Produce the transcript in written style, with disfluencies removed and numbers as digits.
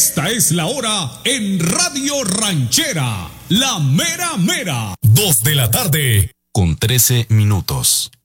Esta es la hora en Radio Ranchera, la mera mera. 2 de la tarde, con 13 minutos.